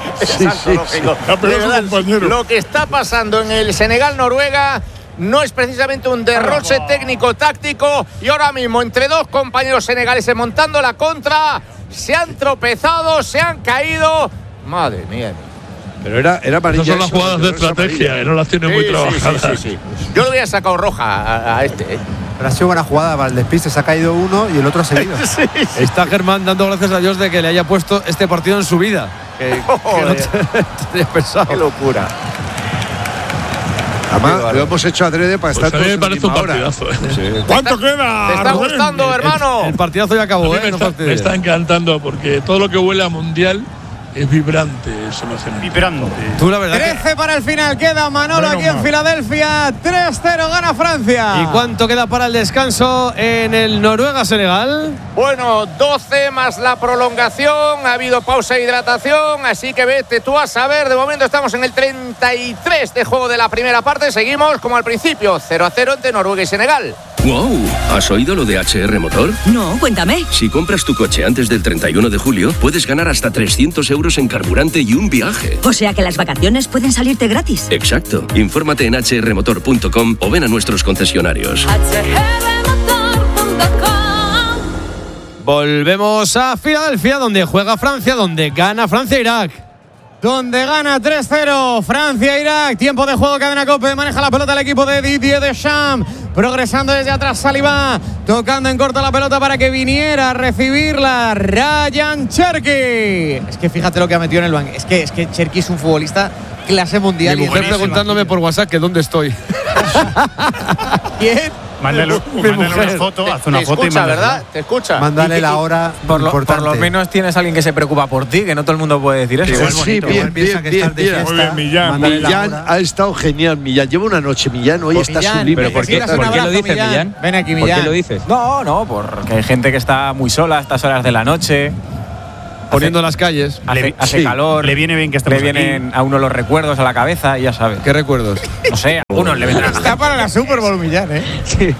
E: Lo que está pasando en el Senegal-Noruega no es precisamente un derroche técnico-táctico. Y ahora mismo, entre dos compañeros senegaleses montando la contra, se han tropezado, se han caído. Madre mía.
B: Pero era amarilla.
F: Esas son las jugadas de estrategia, no las tiene muy trabajadas.
E: Sí. Yo le hubiera sacado roja a este.
I: Pero ha sido buena jugada para el despiste. Se ha caído uno y el otro ha seguido.
D: Está Germán dando gracias a Dios de que le haya puesto este partido en su vida. Que no tenía pensado.
E: Qué locura.
B: Además, lo hemos hecho adrede para estar todos
F: me parece un partidazo.
G: ¿Cuánto queda?
E: ¿Te está gustando, hermano?
D: El partidazo ya acabó.
F: Me está encantando porque todo lo que huele a mundial es vibrante, eso me hace
K: vibrante.
D: Tú la verdad
C: 13 para el final queda, Manolo, aquí en Filadelfia. 3-0 gana Francia.
D: ¿Y cuánto queda para el descanso en el Noruega-Senegal?
E: Bueno, 12 más la prolongación. Ha habido pausa de hidratación, así que vete tú a saber. De momento estamos en el 33 de juego de la primera parte. Seguimos como al principio, 0-0 entre Noruega y Senegal.
L: ¡Wow! ¿Has oído lo de HR Motor?
M: No, cuéntame.
L: Si compras tu coche antes del 31 de julio, puedes ganar hasta 300 euros en carburante y un viaje.
M: O sea que las vacaciones pueden salirte gratis.
L: Exacto. Infórmate en hrmotor.com o ven a nuestros concesionarios.
D: Volvemos a Filadelfia, donde juega Francia, donde gana Francia-Irak.
C: Donde gana 3-0 Francia-Irak. Tiempo de juego, cadena COPE. Maneja la pelota el equipo de Didier Deschamps. Progresando desde atrás Salivá. Tocando en corto la pelota para que viniera a recibirla Ryan Cherki. Es que fíjate lo que ha metido en el banco. Es que Cherki es un futbolista clase mundial.
D: Mi mujer preguntándome por WhatsApp que dónde estoy.
C: ¿Quién?
K: Mándale una foto, haz una foto y
E: escucha,
K: mándasela.
E: ¿verdad? Te escucha.
I: Mándale la hora
H: Por
I: importante.
H: lo menos tienes a alguien que se preocupa por ti, que no todo el mundo puede decir eso.
B: Sí, bien.
I: Muy bien,
G: Millán.
B: Millán ha estado genial, Millán. Lleva una noche, Millán. Hoy está sublime.
A: ¿Pero por qué lo dices, Millán?
C: Ven aquí,
A: ¿Por
C: Millán.
A: qué lo dices?
H: No, porque hay gente que está muy sola a estas horas de la noche.
D: Poniendo las calles.
H: Hace calor.
K: Le viene bien que estemos
H: Le vienen a uno los recuerdos a la cabeza y ya sabes.
D: ¿Qué recuerdos?
H: No sé, a uno le vendrán.
C: Está para la Super Bowl, Millán, ¿eh?
H: Sí.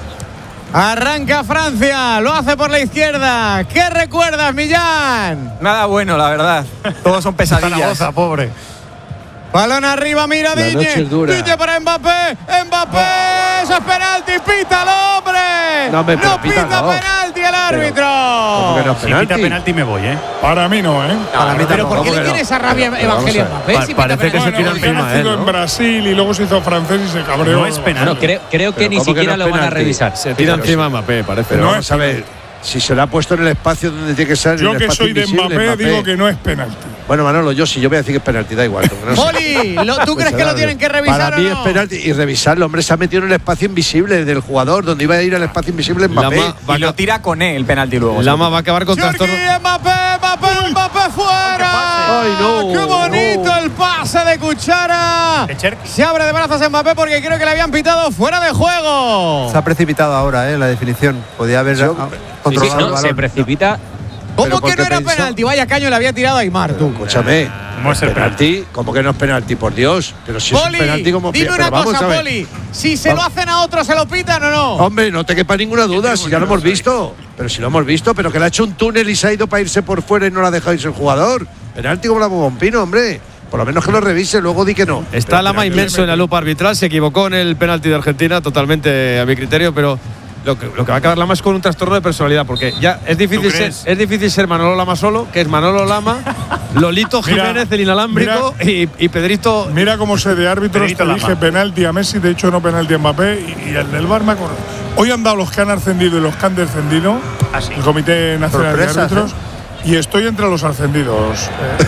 C: Arranca Francia, lo hace por la izquierda. ¿Qué recuerdas, Millán?
H: Nada bueno, la verdad. Todos son pesadillas.
K: Zaragoza, pobre.
C: Balón arriba, mira
B: La noche
C: Digne.
B: es dura.
C: Digne para Mbappé. Mbappé, eso es penalti. Pítalo, hombre.
B: No, hombre, pero
C: no pita
B: pítalo.
C: penalti el árbitro.
B: ¿Cómo que no es
K: Si pita penalti me voy, ¿eh?
G: Para mí no, ¿eh?
C: Pero ¿por qué le tiene esa rabia a Evangelio Mbappé? Si pita
D: parece que se
C: penalti.
D: tira
G: Porque ha
D: encima,
G: nacido en Brasil y luego se hizo francés y se cabreó.
K: No es penal.
A: Bueno, creo que ni
B: ¿cómo que
A: siquiera
B: no
A: lo
B: es
A: van a
B: penalti?
A: revisar.
D: Se tira encima Mbappé, parece.
B: Pero
G: No
B: vamos a ver. Si se lo ha puesto en el espacio donde tiene que ser.
G: Yo
B: en el
G: que
B: espacio
G: soy de
B: invisible,
G: Mbappé digo que no es penalti.
B: Bueno, Manolo, yo sí, yo voy a decir que es penalti, da igual. No sé.
C: Poli, ¿tú crees que lo tienen que revisar
B: Para mí
C: o no?
B: es penalti. Y revisarlo, hombre, se ha metido en el espacio invisible del jugador, donde iba a ir al espacio invisible Mbappé.
H: Y lo tira con él el penalti luego.
D: Lama va a acabar con trastorno.
C: Mbappé fuera.
B: Ay, no.
C: Qué bonito el pase de Cuchara. Se abre de brazos Mbappé porque creo que le habían pitado fuera de juego.
I: Se ha precipitado ahora, la definición. Podía haber controlado el balón.
A: Se precipita.
C: ¿Cómo
B: Pero
C: que no era
B: porque
C: penalti? Vaya caño le había tirado a Aymar, tú.
B: Escúchame.
K: No es el
B: penalti. ¿Cómo que no es penalti? Por Dios. Pero si
C: Poli,
B: es un penalti como.
C: dime
B: Pero
C: una
B: vamos
C: cosa,
B: a ver.
C: Poli. Si se lo hacen a otro, ¿se lo pitan o no?
B: Hombre, no te quepa ninguna duda, si ya lo hemos visto. Pero si lo hemos visto, pero que le ha hecho un túnel y se ha ido para irse por fuera y no lo ha dejado irse el jugador. Penalti como la Bobompino, hombre. Por lo menos que lo revise, luego di que no.
D: Está Lama inmenso en la lupa arbitral. Se equivocó en el penalti de Argentina, totalmente a mi criterio, pero lo que va a acabar Lama es con un trastorno de personalidad, porque ya es difícil ser Manolo Lama solo, que es Manolo Lama, Lolito Jiménez, el inalámbrico, y Pedrito.
G: Mira cómo se de árbitros te elige penalti a Messi, de hecho no penalti a Mbappé, y el del VAR me acuerdo. Hoy han dado los que han ascendido y los que han descendido, el Comité Nacional de Árbitros, y estoy entre los ascendidos.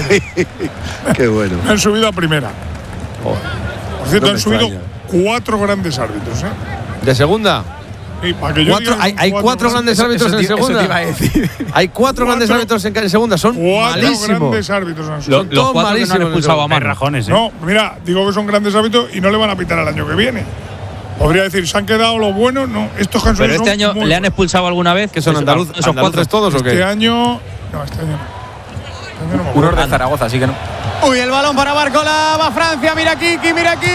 B: Qué bueno.
G: Me han subido a primera. Por cierto,
B: No me
G: han subido
B: extraña.
G: 4 grandes árbitros, ¿eh?
D: ¿De segunda?
G: Y para que yo diga
D: Hay cuatro grandes árbitros en segunda. Hay cuatro grandes árbitros en segunda. Son
G: 4
D: malísimos.
G: grandes árbitros han sido.
A: Los cuatro que no han expulsado a mano.
G: No, mira, digo que son grandes árbitros y no le van a pitar al año que viene. Podría decir, ¿se han quedado los buenos? No, estos que han
A: Pero
G: subido
A: este
G: son
A: año
G: muy
A: le han expulsado alguna vez.
D: ¿Que son
A: esos
D: andaluces todos o qué?
G: Este año. No, este año no.
H: Uno de Zaragoza, así que no.
C: Uy, el balón para Barcola, va Francia, mira Kiki.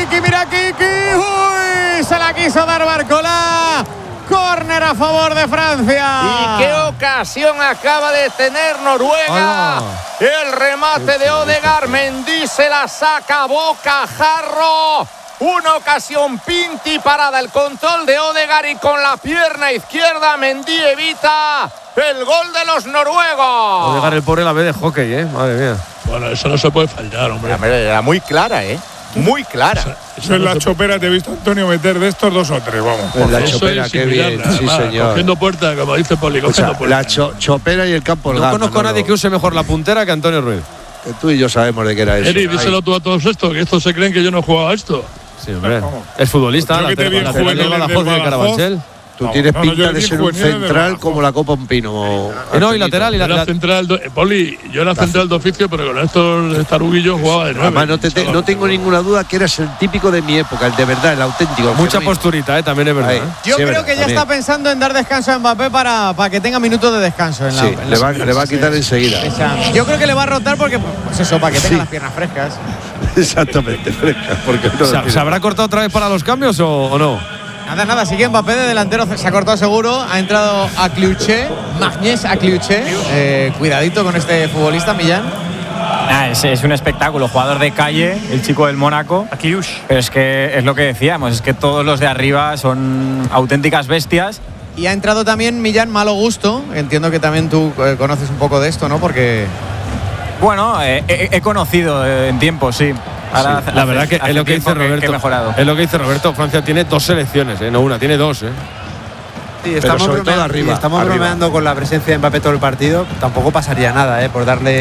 C: Uy, se la quiso dar Barcola. Córner a favor de Francia.
E: ¿Y qué ocasión acaba de tener Noruega? El remate de Odegaard. Mendy se la saca, Bocajarro. Una ocasión Pinti parada, el control de Odegaard y con la pierna izquierda Mendy evita el gol de los noruegos.
D: Odegaard, el pobre la ve de hockey, madre mía.
F: Bueno, eso no se puede fallar, hombre.
E: Era muy clara, muy clara.
G: Eso en la chopera te he visto, Antonio, meter de estos 2 o 3, vamos.
B: En la
F: Eso
B: chopera,
F: es
B: qué
F: similar,
B: bien,
F: nada
B: sí
F: más,
B: señor.
F: Cogiendo puerta, como dice Poli, cogiendo puerta.
B: La chopera y el campo.
D: No conozco a nadie que use mejor la puntera que Antonio Ruiz.
B: Que tú y yo sabemos de qué era eso.
F: Eri, díselo tú a todos estos, que estos se creen que yo no he jugado a esto.
D: Sí, hombre. Es futbolista,
G: Yo que te vi en
D: lateral de
G: juveniles
D: Badajoz
G: del
D: de Carabanchel.
B: Tú tienes
G: yo
B: pinta
G: vi
B: de ser un
G: juveniles del
B: central
G: Badajoz.
B: como la Copa Un Pino.
D: No, y lateral.
F: Yo era central, Poli, yo era central de oficio, pero con estos taruguillos jugaba de 9.
B: Además, no tengo ninguna duda que eras el típico de mi época, el de verdad, el auténtico.
D: Mucha posturita, también es verdad.
C: Yo creo que ya está pensando en dar descanso a Mbappé para que tenga minutos de descanso. En
B: Sí, le va a quitar enseguida.
C: Yo creo que le va a rotar porque, pues eso, para que tenga las piernas frescas.
B: Exactamente, fresca. Porque no
D: ¿Se habrá cortado otra vez para los cambios o no?
C: Nada, sigue Mbappé de delantero, se ha cortado seguro, ha entrado Akliouche, Magnés Akliouche, cuidadito con este futbolista, Millán.
H: Es un espectáculo, jugador de calle, el chico del Mónaco. Pero es que es lo que decíamos, es que todos los de arriba son auténticas bestias.
C: Y ha entrado también Millán Malo Gusto, entiendo que también tú conoces un poco de esto, ¿no? Porque…
H: Bueno, he conocido en tiempo, sí. Ahora
D: Sí, la verdad que es lo que dice Roberto.
H: Que he mejorado.
D: Es lo que dice Roberto. Francia tiene 2 selecciones, no una, tiene 2.
I: Sí, estamos
B: sobre todo
I: bromeando,
B: arriba,
I: estamos
B: arriba.
I: bromeando con la presencia de Mbappé todo el partido. Tampoco pasaría nada, por darle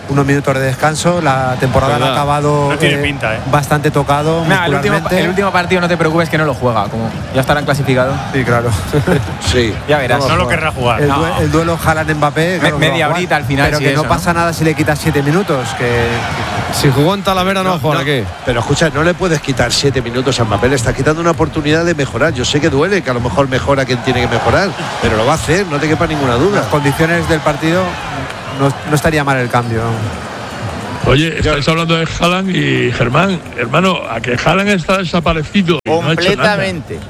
I: unos minutos de descanso. La temporada ha acabado
K: no tiene pinta,
I: bastante tocado.
H: El último partido no te preocupes que no lo juega, como ya estarán clasificados.
I: Sí, claro.
B: Sí.
H: Ya verás.
K: No lo querrá jugar.
I: El duelo Haaland-Mbappé. Claro,
H: media horita al final.
I: Pero que no pasa nada si le quitas 7 minutos.
D: Si jugó en Talavera no juega aquí.
B: Pero escucha, no le puedes quitar 7 minutos a Mbappé, le está quitando una oportunidad de mejorar. Yo sé que duele, que a lo mejor mejora quien tiene que mejorar, pero lo va a hacer, no te quepa ninguna duda.
I: Las condiciones del partido no estaría mal el cambio.
F: Oye, estáis hablando de Haaland y Germán, hermano, a que Haaland está desaparecido.
E: Completamente.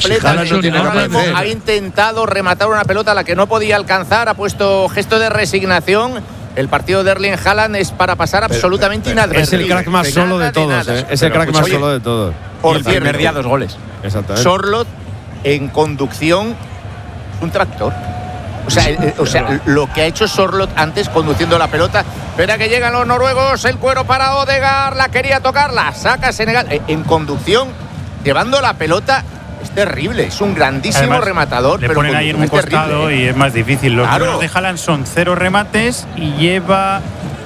E: Ha intentado rematar una pelota a la que no podía alcanzar, ha puesto gesto de resignación. El partido de Erling Haaland es para pasar absolutamente inadvertido.
D: Es el crack más solo de todos, Es el crack más solo de todos.
E: Por cierto,
H: primer día 2 goles.
D: Exactamente.
E: Sorloth en conducción, un tractor. O sea, lo que ha hecho Sorloth antes conduciendo la pelota. Espera que llegan los noruegos, el cuero para Odegaard, la quería tocar, la saca Senegal. En conducción, llevando la pelota, es terrible, es un grandísimo
K: Además,
E: rematador.
K: Le
E: pero
K: ponen ahí en un costado y es más difícil. Los números de Haaland son 0 remates y lleva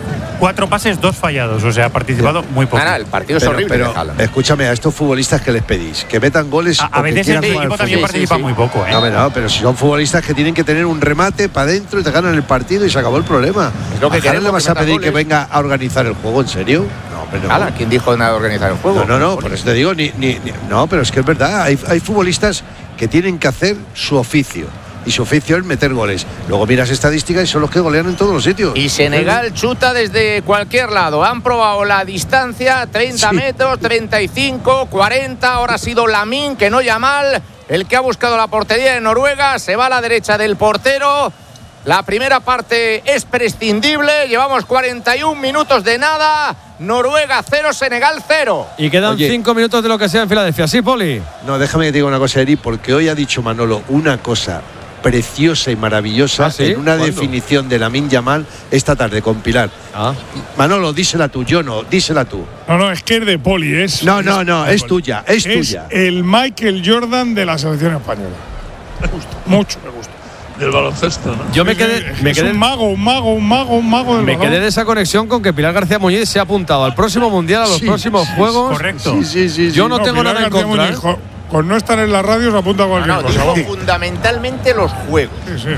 K: 4 pases, 2 fallados. O sea, ha participado muy poco.
E: El partido es horrible de Haaland.
B: Escúchame, a estos futbolistas que les pedís, que metan goles.
K: A veces el equipo también participa muy poco.
B: No, pero si son futbolistas que tienen que tener un remate para adentro y te ganan el partido y se acabó el problema.
E: Es lo que
B: ¿A Haaland le vas a pedir que venga a organizar el juego? ¿En serio? No, pero no.
E: ¿Quién dijo nada de organizar el juego?
B: No, por eso te digo, no, pero es que es verdad, hay futbolistas que tienen que hacer su oficio. Y su oficio es meter goles. Luego miras estadísticas y son los que golean en todos los sitios.
E: Y Senegal chuta desde cualquier lado. Han probado la distancia, 30 metros, 35, 40. Ahora ha sido Lamine, que no Yamal, el que ha buscado la portería de Noruega. Se va a la derecha del portero. La primera parte es prescindible. Llevamos 41 minutos de nada. Noruega 0, Senegal 0.
D: Y quedan 5 minutos de lo que sea en Filadelfia. ¿Sí, Poli?
B: No, déjame que te diga una cosa, Eri, porque hoy ha dicho Manolo una cosa preciosa y maravillosa en una definición de Lamine Yamal esta tarde con Pilar. Manolo, dísela tú, yo no, dísela tú.
G: No, es que es de Poli, es.
B: No, es tuya, es tuya.
G: El Michael Jordan de la selección española. Me gusta, mucho me gusta.
F: Del baloncesto, ¿no?
D: Yo me quedé
G: un mago del balón.
D: Me quedé de esa conexión con que Pilar García Muñiz se ha apuntado al próximo mundial, a los próximos juegos.
K: Correcto.
B: Sí.
D: Yo no tengo nada en contra.
G: Con no estar en la radio se apunta a cualquier cosa.
E: Dijo fundamentalmente los juegos.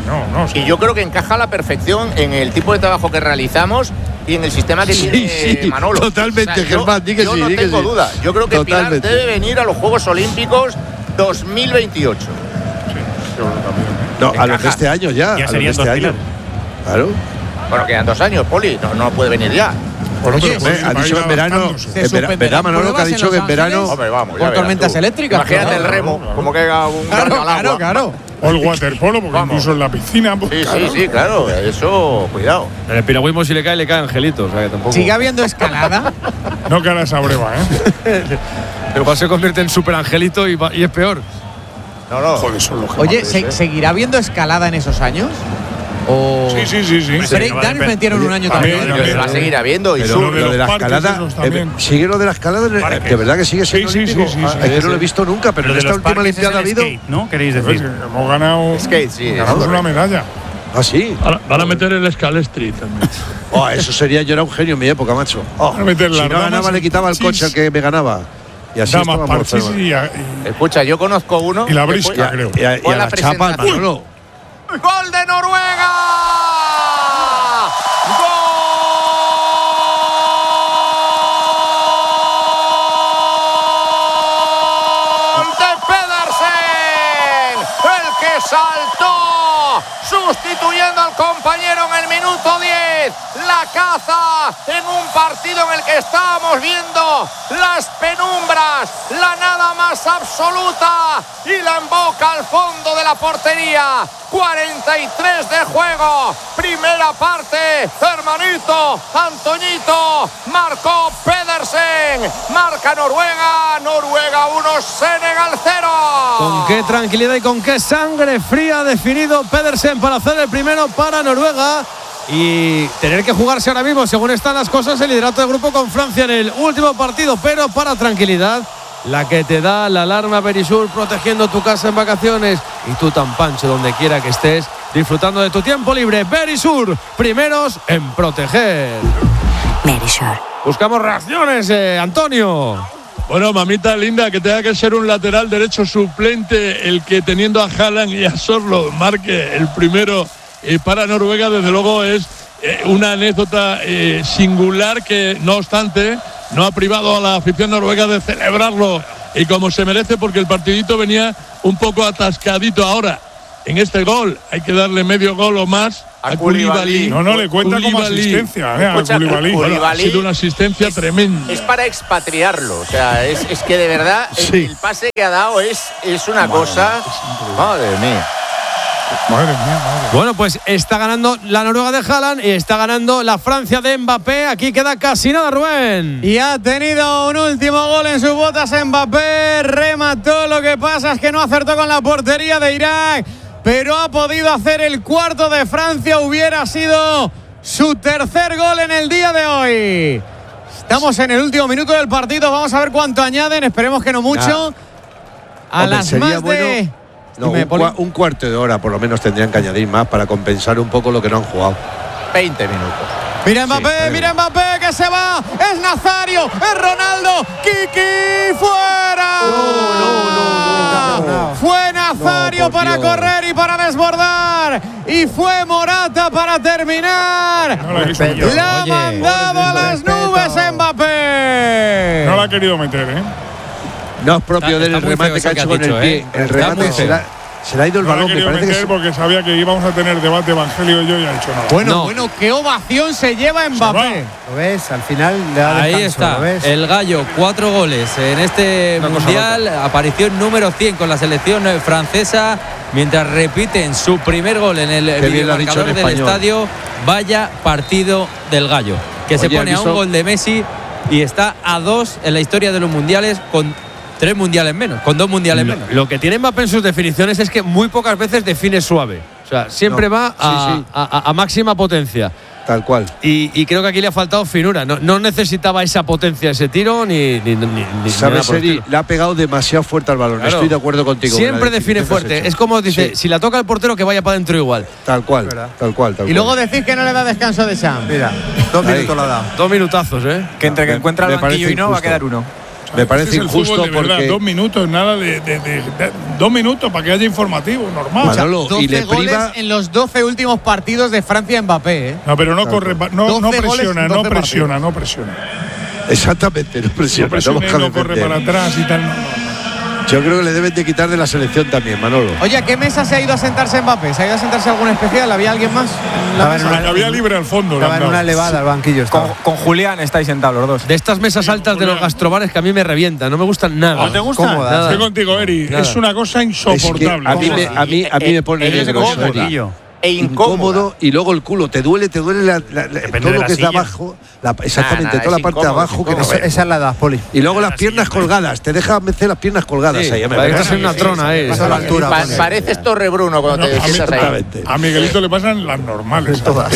E: Y yo creo que encaja a la perfección en el tipo de trabajo que realizamos y en el sistema que tiene Manolo.
B: Totalmente, Germán,
E: yo no tengo duda. Yo creo que Pilar debe venir a los Juegos Olímpicos 2028.
G: Sí, yo creo también.
B: No, a los de este año ya.
K: Ya serían 2 años.
B: Claro.
E: Bueno, quedan 2 años, Poli. No puede venir ya.
B: Ha dicho en verano. Verano, Manolo, que ha dicho que en verano.
E: Hombre, vamos,
C: con tormentas eléctricas.
E: Imagínate el remo, como que haga un carro al agua.
C: Claro.
G: O el waterpolo, porque incluso en la piscina. Pues,
E: sí, claro. Eso, cuidado.
D: En el piragüismo, si le cae Angelito. O sea, que tampoco.
C: ¿Sigue habiendo escalada?
G: No que ahora esa breva,
D: Pero igual se convierte en super Angelito y es peor.
E: No.
G: Joder, son los
C: Oye, ¿seguirá habiendo escalada en esos años?
G: Sí.
C: Breakdance metieron un año también.
E: Va a seguir habiendo. Y
B: lo de la escalada. ¿Sigue lo de la escalada? ¿De verdad que sigue siendo olímpico?
G: Sí.
B: Es que no lo he visto nunca, pero en esta última Olimpiada ha habido.
K: ¿No? ¿Queréis decir?
G: Hemos ganado. Ganamos una medalla.
B: ¿Ah, sí?
F: Van a meter el Scalestri también.
B: Eso sería, yo era un genio en mi época, macho.
G: Si
B: no ganaba, le quitaba el coche al que me ganaba. Y así
E: Escucha, yo conozco uno.
G: Y la brisca, creo.
B: Y a la chapa, Manolo.
E: ¡Gol de Noruega! ¡Gol de Pedersen! El que saltó, sustituyendo al compañero en el minuto 10. La caza en un partido en el que estábamos viendo las penumbras, la nada más absoluta, y la emboca al fondo de la portería. 43 de juego, primera parte, hermanito, Antoñito, marcó Pedersen, marca Noruega 1, Senegal 0.
D: Con qué tranquilidad y con qué sangre fría ha definido Pedersen para hacer el primero para Noruega y tener que jugarse ahora mismo, según están las cosas, el liderato de grupo con Francia en el último partido, pero para tranquilidad, la que te da la alarma Berisur, protegiendo tu casa en vacaciones y tú tan pancho donde quiera que estés, disfrutando de tu tiempo libre. Berisur, primeros en proteger.
M: Merisure.
D: Buscamos reacciones, Antonio.
F: Bueno, mamita linda, que tenga que ser un lateral derecho suplente el que teniendo a Haaland y a Sorloth marque el primero para Noruega, desde luego es una anécdota singular que, no obstante, no ha privado a la afición noruega de celebrarlo y como se merece, porque el partidito venía un poco atascadito. Ahora, en este gol hay que darle medio gol o más a Koulibaly.
G: No, le cuenta como asistencia a Koulibaly.
F: Ha sido una asistencia tremenda.
E: Es para expatriarlo, o sea, es que de verdad el pase que ha dado es una cosa. Madre mía.
G: Madre mía.
D: Bueno, pues está ganando la Noruega de Haaland y está ganando la Francia de Mbappé. Aquí queda casi nada, Rubén.
C: Y ha tenido un último gol en sus botas Mbappé. Remató, lo que pasa es que no acertó con la portería de Irak, pero ha podido hacer el cuarto de Francia. Hubiera sido su tercer gol en el día de hoy. Estamos en el último minuto del partido. Vamos a ver cuánto añaden. Esperemos que no mucho. A
B: Hombre,
C: las más de...
B: No, un cuarto de hora por lo menos tendrían que añadir más para compensar un poco lo que no han jugado.
E: 20 minutos.
C: Mira Mbappé, mira Mbappé que se va. Es Nazario, es Ronaldo. Kiki fuera.
B: No.
C: Fue Nazario para correr y para desbordar. Y fue Morata para terminar. La ha mandado a las nubes Mbappé.
G: No la ha querido meter,
B: No es propio del remate que ha hecho con el pie. El remate se le ha ido el balón.
G: Me parece que porque sabía que íbamos a tener debate Evangelio y yo, y ha dicho nada.
C: Bueno, qué ovación se lleva Mbappé.
I: ¿Lo ves? Al final le da
A: Ahí
I: descanso,
A: está,
I: ¿lo ves?
A: el gallo, 4 goles en este mundial, aparición número 100 con la selección francesa, mientras repiten su primer gol en el videomarcador del estadio. Vaya partido del gallo, que se pone a un gol de Messi y está a 2 en la historia de los mundiales con 3 mundiales menos, con 2 mundiales menos.
D: Lo que tiene Mbappé en sus definiciones es que muy pocas veces define suave. O sea, siempre va a máxima potencia.
B: Tal cual.
D: Y creo que aquí le ha faltado finura. No necesitaba esa potencia, ese tiro, ni
B: ¿Sabes, Eri? Le ha pegado demasiado fuerte al balón. Claro. Estoy de acuerdo contigo.
D: Siempre define fuerte. Es como dice, si la toca el portero, que vaya para adentro igual.
B: Tal cual.
C: Y luego decís que no le da descanso de Sam.
I: Mira, 2 minutos lo ha dado.
D: 2 minutazos,
H: Que entre que encuentra el banquillo y no, va a quedar uno.
B: Me parece injusto
G: porque verdad, 2 minutos, nada de 2 minutos para que haya informativo, normal.
B: Manolo,
C: 12
B: y le
C: goles
B: priva
C: en los 12 últimos partidos de Francia Mbappé.
G: No, pero no corre, no presiona.
B: Exactamente, no presiona.
G: No corre para atrás y tal.
B: Yo creo que le deben de quitar de la selección también, Manolo.
C: Oye, ¿a qué mesa se ha ido a sentarse Mbappé? ¿Se ha ido a sentarse alguna especial? ¿Había alguien más?
G: Había libre al fondo.
I: Estaba en una elevada al banquillo.
H: Con Julián estáis sentados los dos.
D: De estas mesas altas de los gastrobares que a mí me revientan, no me gustan nada.
G: ¿No te gustan? Estoy contigo, Eri. Es una cosa insoportable.
B: Es que a mí me pone nervioso. Incómodo, y luego el culo te duele todo lo que es de abajo, exactamente, toda la parte de abajo que
I: esa es la edad, Poli.
B: Y luego las piernas colgadas, te deja meter las piernas colgadas ahí.
D: Parece una trona ahí.
E: Pareces Torrebruno cuando te sientas ahí.
G: A Miguelito le pasan las normales todas.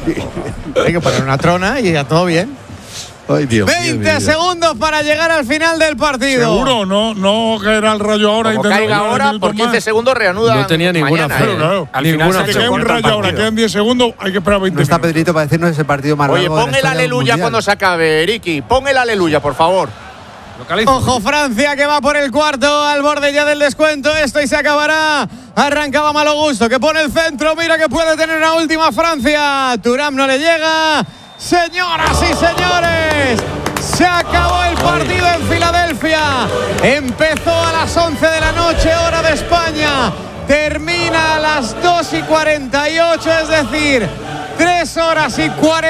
C: Hay que poner una trona y ya todo bien.
B: Ay, Dios
C: 20 segundos para llegar al final del partido.
G: Seguro, no caerá el Rayo ahora.
E: Como caiga ahora, por 15 segundos reanuda.
D: No tenía ninguna fe.
G: Claro.
H: Al final
G: si queda un Rayo ahora, quedan 10 segundos, hay que esperar 20
I: minutos. No está Pedrito para decirnos ese partido más largo.
E: Oye, pon el aleluya cuando se acabe, Ricky. Pon el aleluya, por favor.
C: Ojo, Francia que va por el cuarto, al borde ya del descuento. Esto y se acabará. Arrancaba Malo Gusto, que pone el centro. Mira que puede tener una última Francia. Thuram no le llega. Señoras y señores, se acabó el partido en Filadelfia. Empezó a las 11 de la noche, hora de España. Termina a las 2:48, es decir, 3 horas y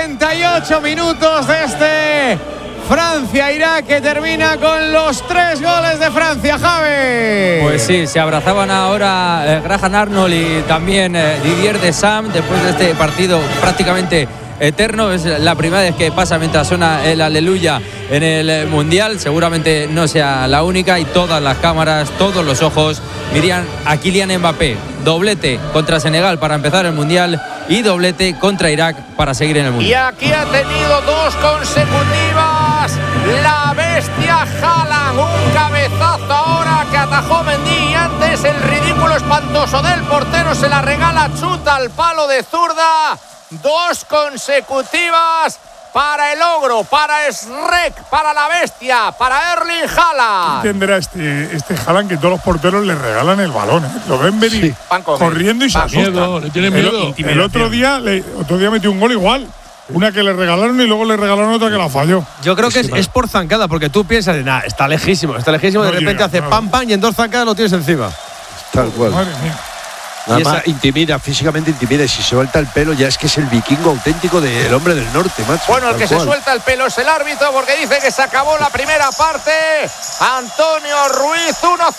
C: 48 minutos de este Francia-Irak, que termina con los 3 goles de Francia, Javi.
A: Pues sí, se abrazaban ahora Graham Arnold y también Didier Deschamps después de este partido prácticamente eterno. Es la primera vez que pasa mientras suena el aleluya en el Mundial. Seguramente no sea la única, y todas las cámaras, todos los ojos miran a Kylian Mbappé. Doblete contra Senegal para empezar el Mundial y doblete contra Irak para seguir en el Mundial.
E: Y aquí ha tenido 2 consecutivas la bestia Haaland. Un cabezazo ahora que atajó Mendy, y antes el ridículo espantoso del portero se la regala, chuta al palo de zurda. 2 consecutivas para el ogro, para Shrek, para la bestia, para Erling Haaland.
G: Tendrá este Haaland que todos los porteros le regalan el balón, ¿eh? Lo ven venir corriendo y se asustan.
F: Le tienen miedo.
G: El otro día metió un gol igual. Una que le regalaron y luego le regalaron otra que la falló.
D: Yo creo que es por zancada, porque tú piensas, está lejísimo, de repente hace pam y en 2 zancadas lo tienes encima.
B: Tal cual.
G: Madre mía.
B: Además, físicamente intimida, y si se suelta el pelo ya es que es el vikingo auténtico del hombre del norte, macho.
E: Bueno, el que se suelta el pelo es el árbitro porque dice que se acabó la primera parte. Antonio Ruiz 1-0